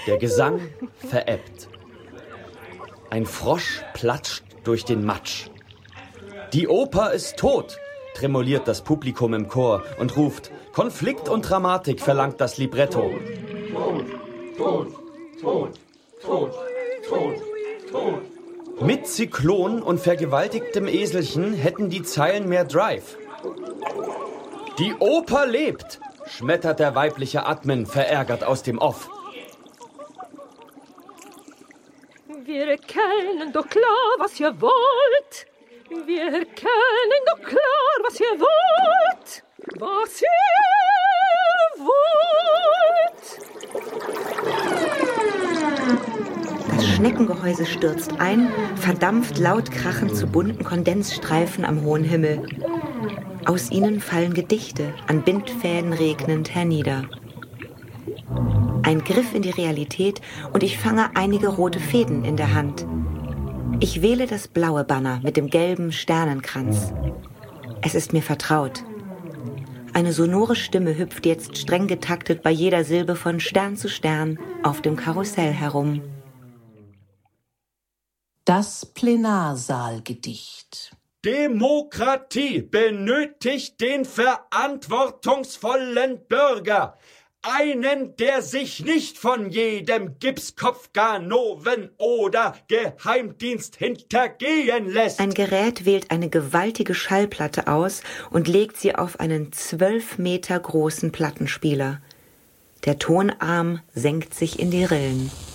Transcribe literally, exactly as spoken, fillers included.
Der Gesang verebbt. Ein Frosch platscht durch den Matsch. Die Oper ist tot, tremoliert das Publikum im Chor und ruft, Konflikt und Dramatik verlangt das Libretto. Tot, tot, tot, tot, tot, tot. Mit Zyklon und vergewaltigtem Eselchen hätten die Zeilen mehr Drive. Die Oper lebt, schmettert der weibliche Admin verärgert aus dem Off. Wir erkennen doch klar, was ihr wollt. Wir erkennen doch klar, was ihr wollt. Was ihr wollt. Das Schneckengehäuse stürzt ein, verdampft laut krachend zu bunten Kondensstreifen am hohen Himmel. Aus ihnen fallen Gedichte, an Bindfäden regnend hernieder. Ein Griff in die Realität und ich fange einige rote Fäden in der Hand. Ich wähle das blaue Banner mit dem gelben Sternenkranz. Es ist mir vertraut. Eine sonore Stimme hüpft jetzt streng getaktet bei jeder Silbe von Stern zu Stern auf dem Karussell herum. Das Plenarsaalgedicht. Demokratie benötigt den verantwortungsvollen Bürger. Einen, der sich nicht von jedem Gipskopf Ganoven oder Geheimdienst hintergehen lässt. Ein Gerät wählt eine gewaltige Schallplatte aus und legt sie auf einen zwölf Meter großen Plattenspieler. Der Tonarm senkt sich in die Rillen.